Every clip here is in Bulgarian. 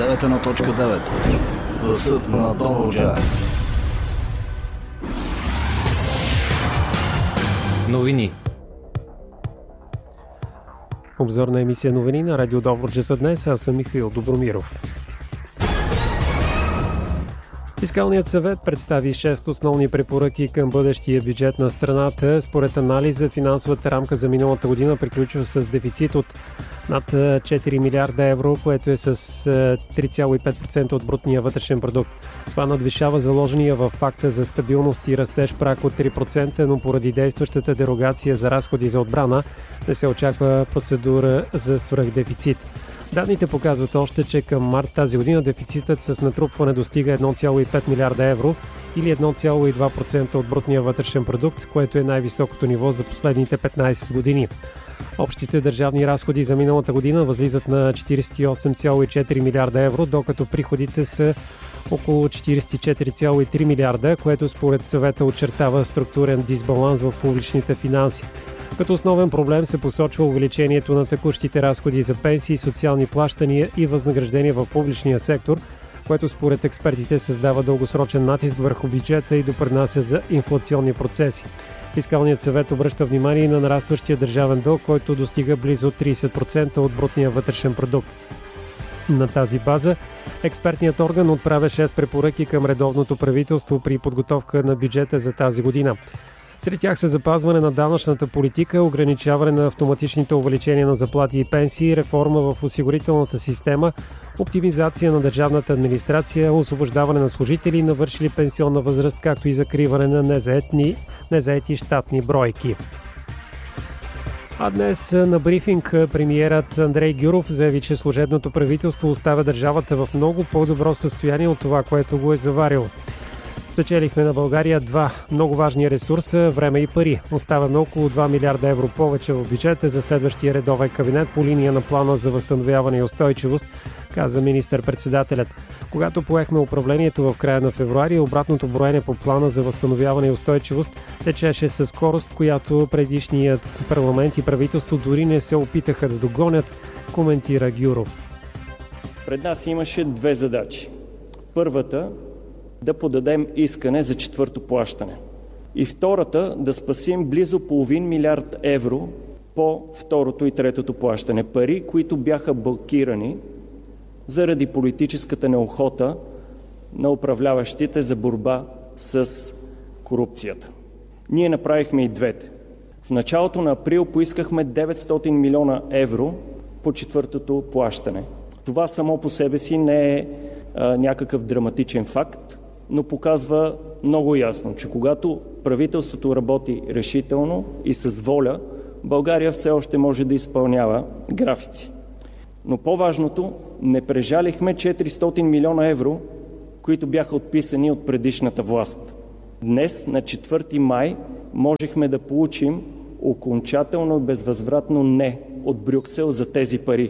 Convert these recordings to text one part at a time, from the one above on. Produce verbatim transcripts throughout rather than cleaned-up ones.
девет едно точка девет. Гласът на Добруджа. Новини. Обзорна емисия новини на Радио Добруджа за днес. Аз съм Михаил Добромиров. Фискалният съвет представи шест основни препоръки към бъдещия бюджет на страната. Според анализа, финансовата рамка за миналата година приключва с дефицит от над четири милиарда евро, което е с три цяло и пет процента от брутния вътрешен продукт. Това надвишава заложения в пакта за стабилност и растеж праг от три процента, но поради действащата дерогация за разходи за отбрана не се очаква процедура за свръхдефицит. Данните показват още, че към март тази година дефицитът с натрупване достига едно цяло и пет милиарда евро или едно цяло и два процента от брутния вътрешен продукт, което е най-високото ниво за последните петнайсет години. Общите държавни разходи за миналата година възлизат на четирийсет и осем цяло и четири милиарда евро, докато приходите са около четирийсет и четири цяло и три милиарда, което според съвета очертава структурен дисбаланс в публичните финанси. Като основен проблем се посочва увеличението на текущите разходи за пенсии, социални плащания и възнаграждения в публичния сектор, което според експертите създава дългосрочен натиск върху бюджета и допринася за инфлационни процеси. Фискалният съвет обръща внимание на нарастващия държавен дълг, който достига близо трийсет процента от брутния вътрешен продукт. На тази база експертният орган отправя шест препоръки към редовното правителство при подготовка на бюджета за тази година. Сред тях са запазване на данъчната политика, ограничаване на автоматичните увеличения на заплати и пенсии, реформа в осигурителната система, оптимизация на държавната администрация, освобождаване на служители, навършили пенсионна възраст, както и закриване на незаетни, незаети щатни бройки. А днес на брифинг премиерът Андрей Гюров заяви, че служебното правителство оставя държавата в много по-добро състояние от това, което го е заварило. Спечелихме на България два много важни ресурса – време и пари. Оставаме около два милиарда евро повече в бюджета за следващия редовен кабинет по линия на плана за възстановяване и устойчивост, каза министър-председателят. Когато поехме управлението в края на февруари, обратното броене по плана за възстановяване и устойчивост течеше със скорост, която предишният парламент и правителство дори не се опитаха да догонят, коментира Гюров. Пред нас имаше две задачи. Първата – да подадем искане за четвърто плащане. И втората – да спасим близо половин милиард евро по второто и третото плащане. Пари, които бяха блокирани заради политическата неохота на управляващите за борба с корупцията. Ние направихме и двете. В началото на април поискахме деветстотин милиона евро по четвъртото плащане. Това само по себе си не е а, някакъв драматичен факт, но показва много ясно, че когато правителството работи решително и с воля, България все още може да изпълнява графици. Но по-важното, не прежалихме четиристотин милиона евро, които бяха отписани от предишната власт. Днес, на четвърти май, можехме да получим окончателно и безвъзвратно не от Брюксел за тези пари,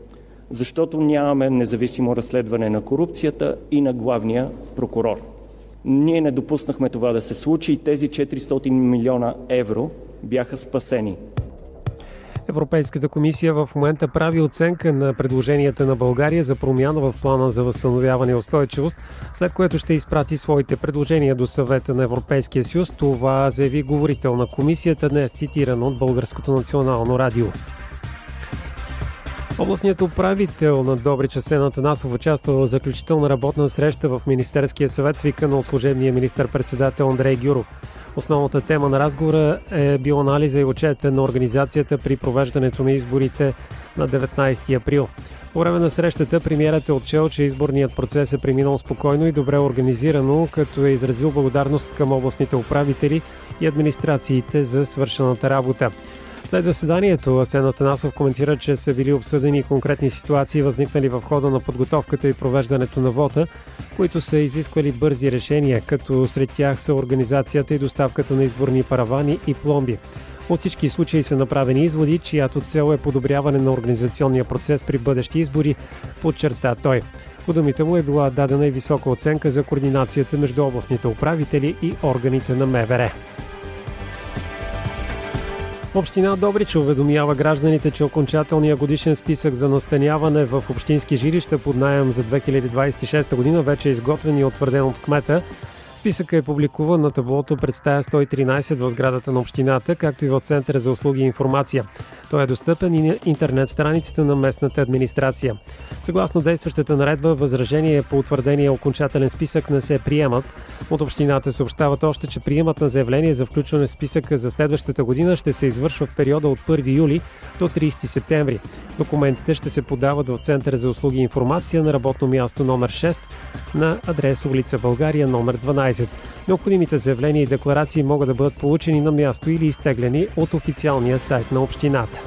защото нямаме независимо разследване на корупцията и на главния прокурор. Ние не допуснахме това да се случи и тези четиристотин милиона евро бяха спасени. Европейската комисия в момента прави оценка на предложенията на България за промяна в плана за възстановяване и устойчивост, след което ще изпрати своите предложения до Съвета на Европейския съюз. Това заяви говорител на комисията, днес цитиран от Българското национално радио. Областният управител на Добрич Асен Атанасов участва в заключителна работна среща в Министерския съвет, свикана от служебния министър-председател Андрей Гюров. Основната тема на разговора е бил анализа и отчета на организацията при провеждането на изборите на деветнайсети април. По време на срещата премиерът е отчел, че изборният процес е преминал спокойно и добре организирано, като е изразил благодарност към областните управители и администрациите за свършената работа. След заседанието Асен Атанасов коментира, че са били обсъдени конкретни ситуации, възникнали в хода на подготовката и провеждането на вота, които са изисквали бързи решения, като сред тях са организацията и доставката на изборни паравани и пломби. От всички случаи са направени изводи, чиято цел е подобряване на организационния процес при бъдещи избори, подчерта той. По думите му е била дадена и висока оценка за координацията между областните управители и органите на МВР. Община Добрич уведомява гражданите, че окончателният годишен списък за настаняване в общински жилища под наем за две хиляди двадесет и шеста година вече е изготвен и утвърден от кмета. Списъкът е публикуван на таблото пред стая сто и тринадесет в сградата на общината, както и в Центъра за услуги и информация. Той е достъпен и на интернет страницата на местната администрация. Съгласно действащата наредба, възражение по утвърдения окончателен списък не се приемат. От общината съобщават още, че приемат на заявление за включване в списъка за следващата година ще се извършва в периода от първи юли до тридесети септември. Документите ще се подават в Центъра за услуги и информация на работно място номер шест на адрес улица България номер дванадесет. Необходимите заявления и декларации могат да бъдат получени на място или изтеглени от официалния сайт на общината.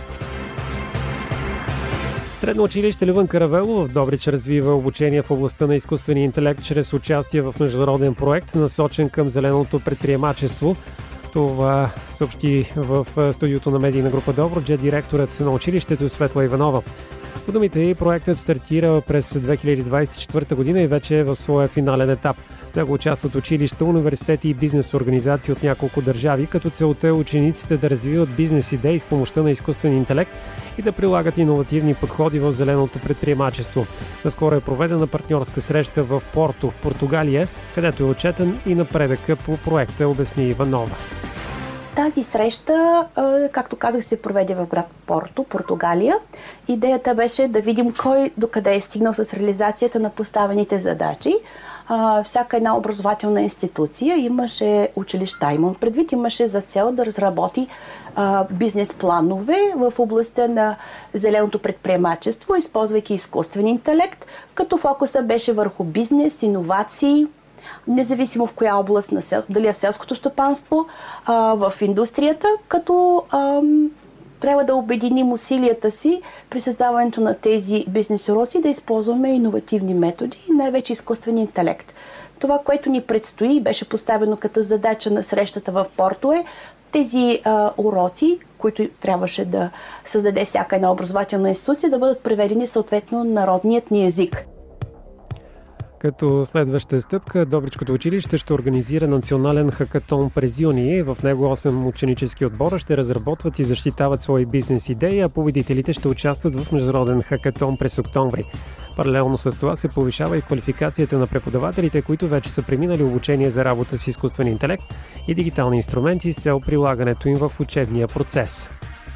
Средно училище Любен Каравелов в Добрич развива обучение в областта на изкуствения интелект чрез участие в международен проект, насочен към зеленото предприемачество. Това съобщи в студиото на медийна група Добруджа директорът на училището Светла Иванова. По думите ѝ, проектът стартира през две хиляди двадесет и четвърта година и вече е в своя финален етап. В него участват училища, университети и бизнес организации от няколко държави, като целта е учениците да развиват бизнес идеи с помощта на изкуствен интелект и да прилагат иновативни подходи в зеленото предприемачество. Наскоро е проведена партньорска среща в Порто, в Португалия, където е отчетен и напредъка по проекта, обясни Иванова. Тази среща, както казах, се проведе в град Порто, Португалия. Идеята беше да видим кой докъде е стигнал с реализацията на поставените задачи. Всяка една образователна институция имаше училища, имам предвид, имаше за цел да разработи бизнес планове в областта на зеленото предприемачество, използвайки изкуствен интелект, като фокуса беше върху бизнес, иновации, независимо в коя област, на сел, дали е в селското стопанство, а, в индустрията, като а, трябва да обединим усилията си при създаването на тези бизнес уроци, да използваме иновативни методи и най-вече изкуствен интелект. Това, което ни предстои, беше поставено като задача на срещата в Порто е тези а, уроци, които трябваше да създаде всяка една образователна институция, да бъдат преведени съответно народният ни език. Като следваща стъпка, Добричкото училище ще организира национален хакатон през юни. В него осем ученически отбора ще разработват и защитават свои бизнес идеи, а победителите ще участват в международен хакатон през октомври. Паралелно с това се повишава и квалификацията на преподавателите, които вече са преминали обучение за работа с изкуствен интелект и дигитални инструменти с цел прилагането им в учебния процес.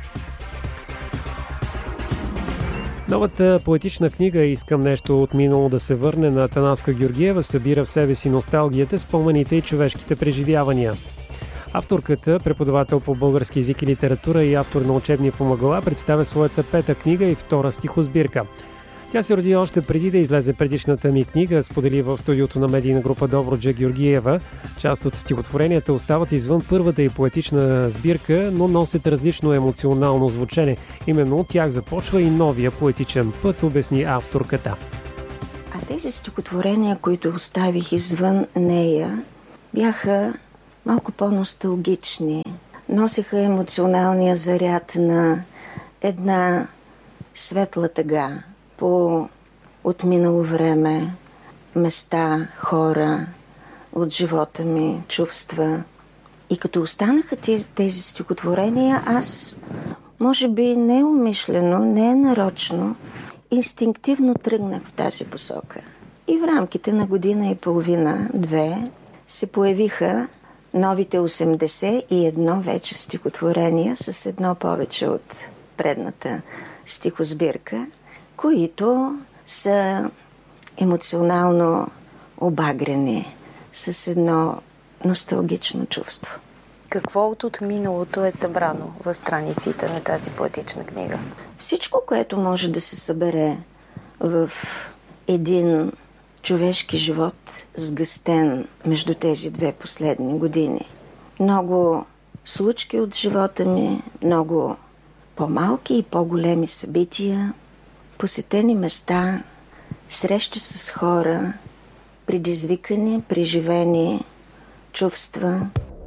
Новата поетична книга "Искам нещо от минало да се върне" на Атанаска Георгиева събира в себе си носталгията, спомените и човешките преживявания. Авторката, преподавател по български език и литература и автор на учебни помагала, представя своята пета книга и втора стихосбирка. Тя се роди още преди да излезе предишната ми книга, сподели в студиото на медийна група Добруджа Георгиева. Част от стихотворенията остават извън първата и поетична сбирка, но носят различно емоционално звучене. Именно от тях започва и новия поетичен път, обясни авторката. А тези стихотворения, които оставих извън нея, бяха малко по-носталгични. Носеха емоционалния заряд на една светла тъга по отминало време, места, хора от живота ми, чувства. И като останаха тези, тези стихотворения, аз, може би неумишлено, не нарочно, инстинктивно тръгнах в тази посока. И в рамките на година и половина, две, се появиха новите осемдесет и едно вече стихотворения с едно повече от предната стихосбирка, които са емоционално обагрени с едно носталгично чувство. Какво от отминалото е събрано в страниците на тази поетична книга? Всичко, което може да се събере в един човешки живот, сгъстен между тези две последни години. Много случки от живота ми, много по-малки и по-големи събития, посетени места, срещи с хора, предизвикани, преживени чувства.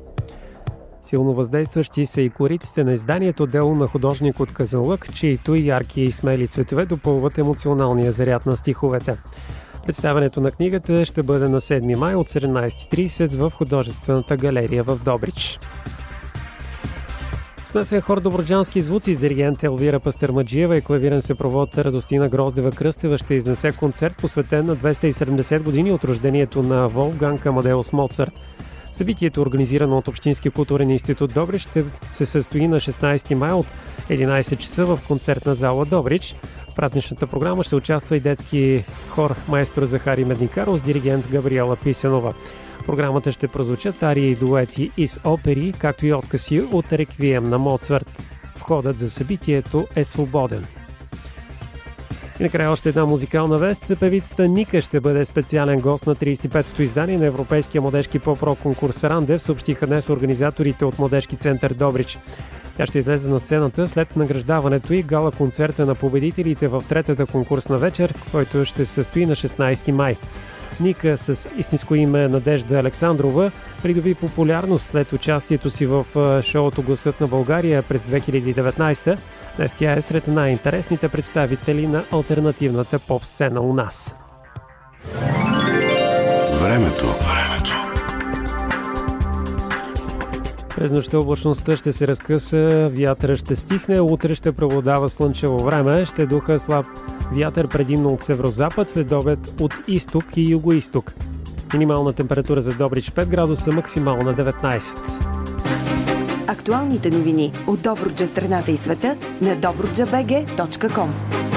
Силно въздействащи са и кориците на изданието "Дело на художник от Казанлък", чието ярки и смели цветове допълват емоционалния заряд на стиховете. Представянето на книгата ще бъде на седми май от седемнадесет и тридесет в художествената галерия в Добрич. Смесен хор Добруджански звуци с диригент Елвира Пастърмаджиева и клавирен съпровод Радостина Гроздева-Кръстева ще изнесе концерт, посветен на двеста и седемдесет години от рождението на Волфганг Амадеус Моцарт. Събитието, организирано от Общински културен институт Добрич, ще се състои на шестнадесети май от единадесет часа в концертна зала Добрич. В празничната програма ще участва и детски хор Маестро Захари Медникаров с диригент Габриела Писанова. В програмата ще прозвучат арии и дуети из опери, както и откъси от реквием на Моцарт. Входът за събитието е свободен. И накрая още една музикална вест. Певицата Ника ще бъде специален гост на тридесет и петото издание на Европейския младежки поп-рок конкурс Рандев, съобщиха днес организаторите от Младежки център Добрич. Тя ще излезе на сцената след награждаването и гала концерта на победителите в третата конкурсна вечер, който ще се състои на шестнадесети май. Ника с истинско име Надежда Александрова придоби популярност след участието си в шоуто Гласът на България през две хиляди и деветнадесета. Днес тя е сред най-интересните представители на алтернативната поп-сцена у нас. Времето. През нощта облачността ще се разкъса, вятъра ще стихне, утре ще преобладава слънчево време, ще духа слаб вятър предимно от северозапад, след обед от изток и югоизток. Минимална температура за Добрич пет градуса, максимална деветнадесет. Актуалните новини от Добруджа, страната и света на добруджа точка бг точка ком.